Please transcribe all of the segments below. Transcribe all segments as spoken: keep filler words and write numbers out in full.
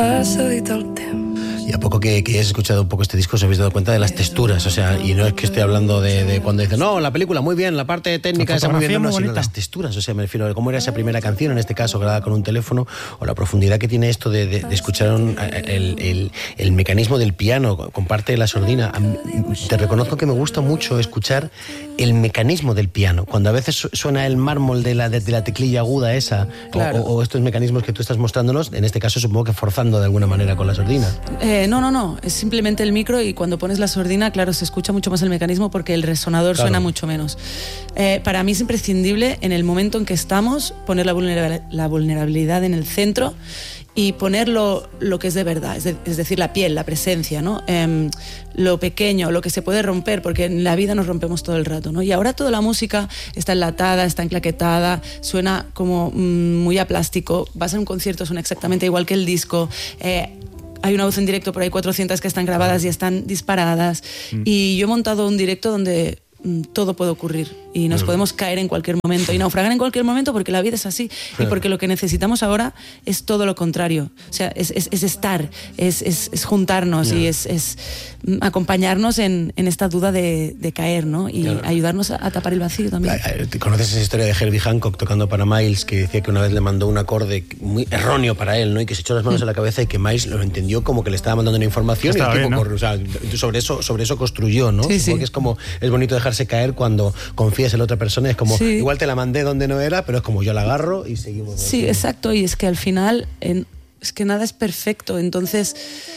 Y a poco que, que hayas escuchado un poco este disco os habéis dado cuenta de las texturas, o sea, y no es que estoy hablando de, de cuando dicen, no, la película muy bien, la parte técnica esa muy bien, no, no, sino las texturas, o sea, me refiero a cómo era esa primera canción, en este caso grabada con un teléfono, o la profundidad que tiene esto de, de, de escuchar un, el, el, el mecanismo del piano con parte de la sordina. Te reconozco que me gusta mucho escuchar el mecanismo del piano, cuando a veces suena el mármol de la, de, de la teclilla aguda esa, claro. o, o estos mecanismos que tú estás mostrándonos, en este caso supongo que forzando de alguna manera con la sordina. Eh, no, no, no, es simplemente el micro y cuando pones la sordina, claro, se escucha mucho más el mecanismo porque el resonador claro. suena mucho menos. Eh, para mí es imprescindible en el momento en que estamos poner la, vulnerabil- la vulnerabilidad en el centro y ponerlo lo que es de verdad, es, de, es decir, la piel, la presencia, ¿no? Eh, lo pequeño, lo que se puede romper, porque en la vida nos rompemos todo el rato, ¿no? Y ahora toda la música está enlatada, está enclaquetada, suena como mmm, muy a plástico, vas a un concierto, suena exactamente igual que el disco, eh, hay una voz en directo, por ahí cuatrocientas que están grabadas y están disparadas, mm. y yo he montado un directo donde mmm, todo puede ocurrir y nos mm. podemos caer en cualquier momento y naufragar en cualquier momento porque la vida es así y porque lo que necesitamos ahora es todo lo contrario, o sea, es, es, es estar, es, es, es juntarnos yeah. y es, es acompañarnos en, en esta duda de, de caer, ¿no? Y claro. ayudarnos a, a tapar el vacío también. ¿Conoces esa historia de Herbie Hancock tocando para Miles, que decía que una vez le mandó un acorde muy erróneo para él, ¿no? Y que se echó las manos mm. en la cabeza y que Miles lo entendió como que le estaba mandando una información Estaba y el tipo bien, ¿no? corrió, o sea, sobre eso, sobre eso construyó, ¿no? Sí, sí. Porque es como, es bonito dejarse caer cuando confías en la otra persona, es como, sí. igual te la mandé donde no era, pero es como yo la agarro y seguimos. Sí, aquí. Exacto, y es que al final en, es que nada es perfecto, entonces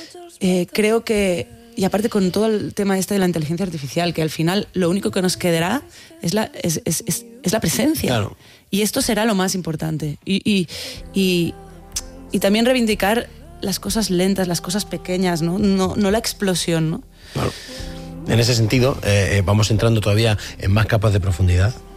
eh, creo que, y aparte con todo el tema este de la inteligencia artificial, que al final lo único que nos quedará es la, es, es, es, es la presencia. Claro. Y esto será lo más importante. Y, y, y, y también reivindicar las cosas lentas, las cosas pequeñas, ¿no? No, no la explosión, ¿no? Claro. En ese sentido, eh, vamos entrando todavía en más capas de profundidad.